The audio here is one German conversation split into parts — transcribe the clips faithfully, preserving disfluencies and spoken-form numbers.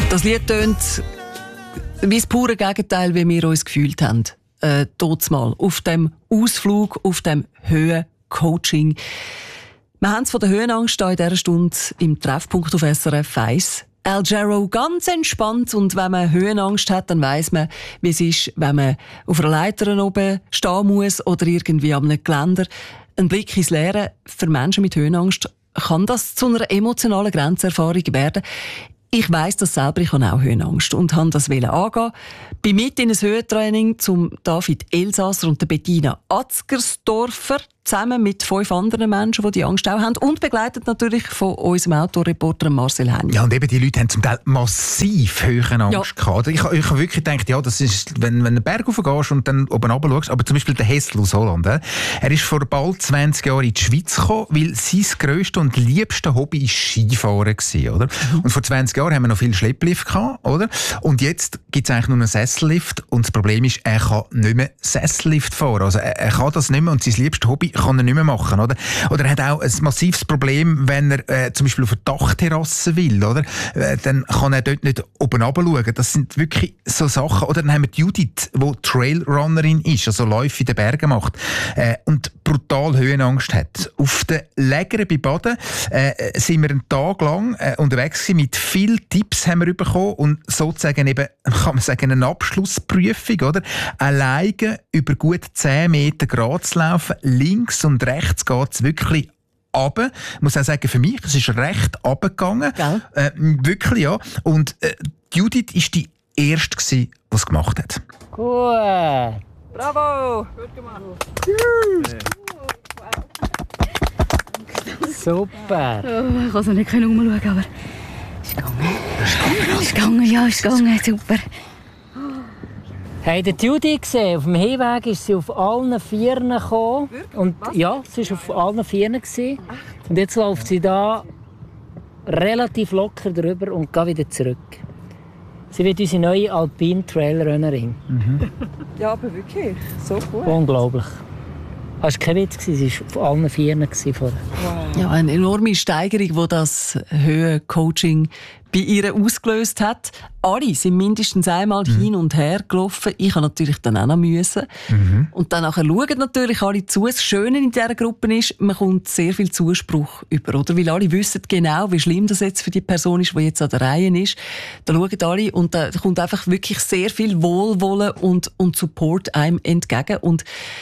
Das Lied tönt wie das pure Gegenteil, wie wir uns gefühlt haben. Äh, mal auf dem Ausflug, auf dem Höhencoaching. Wir haben es von der Höhenangst in dieser Stunde im Treffpunkt auf S R F eins. Al Jarreau ganz entspannt, und wenn man Höhenangst hat, dann weiss man, wie es ist, wenn man auf einer Leiter oben stehen muss oder irgendwie an einem Geländer. Ein Blick ins Leere für Menschen mit Höhenangst kann das zu einer emotionalen Grenzerfahrung werden. Ich weiss das selber, ich habe auch Höhenangst und wollte das angehen. Bin mit in ein Höhentraining zum David Elsasser und der Bettina Atzgersdorfer, zusammen mit fünf anderen Menschen, die die Angst auch haben, und begleitet natürlich von unserem Autoreporter Marcel Henny. Ja, und eben die Leute haben zum Teil massiv Höhenangst ja. gehabt. Ich, ich habe wirklich gedacht, ja, das ist, wenn, wenn du einen Berg hochgehst und dann oben runter schaust, aber zum Beispiel der Hessel aus Holland, äh, er ist vor bald zwanzig Jahren in die Schweiz gekommen, weil sein grösstes und liebstes Hobby war Skifahren war, oder? Mhm. Und vor zwanzig Jahren haben wir noch viel Schlepplift gehabt, oder? Und jetzt gibt es eigentlich nur einen Sessellift, und das Problem ist, er kann nicht mehr Sessellift fahren. Also er, er kann das nicht mehr, und sein liebstes Hobby kann er nicht mehr machen, oder? Oder er hat auch ein massives Problem, wenn er äh, zum Beispiel auf eine Dachterrasse will, oder? Äh, dann kann er dort nicht oben runter schauen. Das sind wirklich so Sachen. Oder dann haben wir die Judith, die Trailrunnerin ist, also Läufe in den Bergen macht, äh, und brutal Höhenangst hat. Auf den Lägern bei Baden äh, sind wir einen Tag lang äh, unterwegs gewesen. Mit vielen Tipps haben wir bekommen und sozusagen eben, kann man sagen, eine Abschlussprüfung, oder? Alleine über gut zehn Meter gerade zu laufen, links und rechts geht es wirklich runter. Ich muss auch sagen, für mich, es ist recht runtergegangen. Äh, wirklich, ja. Und äh, Judith war die Erste, die es gemacht hat. Gut. Bravo! Gut gemacht. Super. Oh, ich konnte nicht umschauen, aber es ist gegangen. Es ist gegangen, ja, es ist gegangen. Super. Habt ihr die Judy gesehen? Auf dem Hinweg ist sie auf allen Vieren gekommen. Und ja, sie war auf allen Vieren. Und jetzt läuft sie da relativ locker drüber und geht wieder zurück. Sie wird unsere neue Alpine Trailrunnerin. Mhm. Ja, aber wirklich, so gut. Unglaublich. Das war kein Witz, sie war auf allen Vieren vorher. Wow. Ja, eine enorme Steigerung, die das Höhencoaching bei ihr ausgelöst hat. Alle sind mindestens einmal mhm. hin und her gelaufen. Ich habe natürlich dann auch noch müssen. Mhm. Und dann nachher schauen natürlich alle zu. Das Schöne in dieser Gruppe ist, man kommt sehr viel Zuspruch über, oder? Weil alle wissen genau, wie schlimm das jetzt für die Person ist, die jetzt an der Reihe ist. Da schauen alle, und da kommt einfach wirklich sehr viel Wohlwollen und, und Support einem entgegen. Und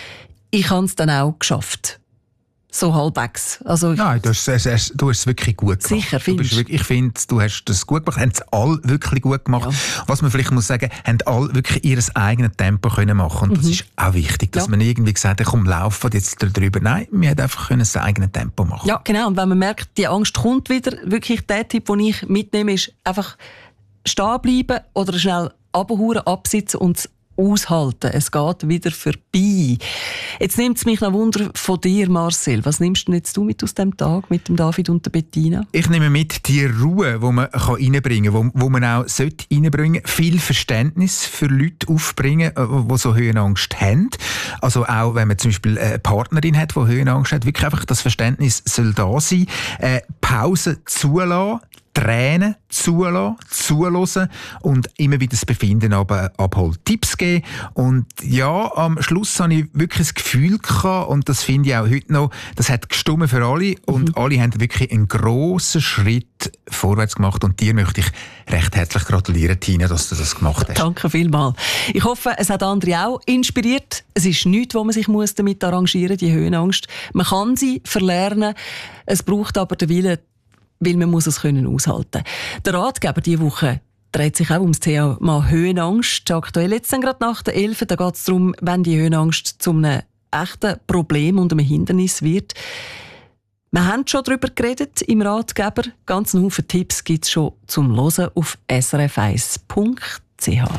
ich habe es dann auch geschafft. So halbwegs. Also Nein, du hast, es, du hast es wirklich gut gemacht. Sicher, findest du? Ich finde, du hast es gut gemacht. Haben es alle wirklich gut gemacht. Ja. Was man vielleicht muss sagen, haben alle wirklich ihr eigenes Tempo können machen. Und mhm. das ist auch wichtig, dass ja. man irgendwie gesagt hat, komm, laufen jetzt darüber. Nein, wir hätten einfach können das eigene Tempo machen. Ja, genau. Und wenn man merkt, die Angst kommt wieder, wirklich der Tipp, den ich mitnehme, ist einfach stehen bleiben oder schnell runterhauen, absitzen und aushalten. Es geht wieder vorbei. Jetzt nimmt es mich noch Wunder von dir, Marcel. Was nimmst du jetzt du mit aus dem Tag mit dem David und der Bettina? Ich nehme mit die Ruhe, die man reinbringen kann, wo, wo man auch reinbringen sollte. Viel Verständnis für Leute aufbringen, die so Höhenangst haben. Also auch, wenn man zum Beispiel eine Partnerin hat, die Höhenangst hat, wirklich einfach das Verständnis soll da sein. Äh, Pause zulassen, Tränen zulassen, zuhören und immer wieder das Befinden aber abholen. Tipps geben. Und ja, am Schluss hatte ich wirklich das Gefühl gehabt, und das finde ich auch heute noch, das hat gestimmt für alle, und mhm. alle haben wirklich einen grossen Schritt vorwärts gemacht, und dir möchte ich recht herzlich gratulieren, Tina, dass du das gemacht hast. Danke vielmals. Ich hoffe, es hat andere auch inspiriert. Es ist nichts, wo man sich muss damit arrangieren muss, die Höhenangst. Man kann sie verlernen. Es braucht aber den Willen, weil man muss es können aushalten. Der Ratgeber diese Woche dreht sich auch ums Thema Höhenangst. Aktuell jetzt dann gerade nach der elf. Da geht es darum, wenn die Höhenangst zu einem echten Problem und einem Hindernis wird. Wir haben schon darüber geredet im Ratgeber. Ganz einen Haufen Tipps gibt es schon zum Hören auf s r f eins punkt c h.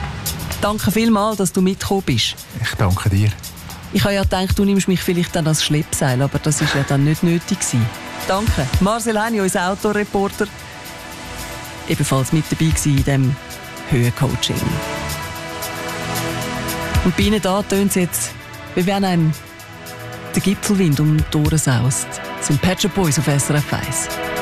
Danke vielmals, dass du mitgekommen bist. Ich danke dir. Ich habe ja gedacht, du nimmst mich vielleicht dann als Schleppseil, aber das war ja dann nicht nötig gewesen. Danke. Marcel Henny, unser Autoreporter, ebenfalls mit dabei gewesen in diesem Höhencoaching. Und bei Ihnen da tönt es jetzt, wie wenn einem der Gipfelwind um die Ohren saust. Das sind Pet Shop Boys auf S R F eins.